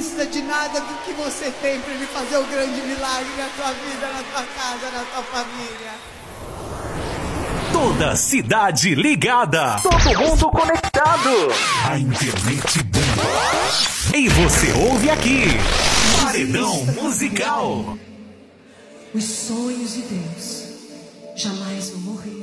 precisa de nada do que você tem para Ele fazer o grande milagre na tua vida, na tua casa, na tua família. Toda cidade ligada. Todo mundo conectado. A internet bomba. E você ouve aqui. Paredão Musical. Os sonhos de Deus jamais vão morrer.